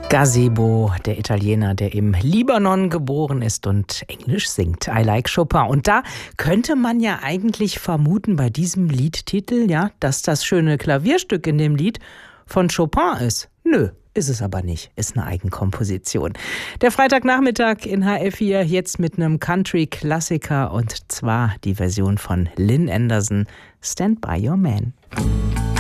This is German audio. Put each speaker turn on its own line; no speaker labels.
Gazebo, der Italiener, der im Libanon geboren ist und Englisch singt. I like Chopin. Und da könnte man ja eigentlich vermuten bei diesem Liedtitel, ja, dass das schöne Klavierstück in dem Lied von Chopin ist. Nö, ist es aber nicht. Ist eine Eigenkomposition. Der Freitagnachmittag in HR4 jetzt mit einem Country-Klassiker und zwar die Version von Lynn Anderson, Stand by Your Man.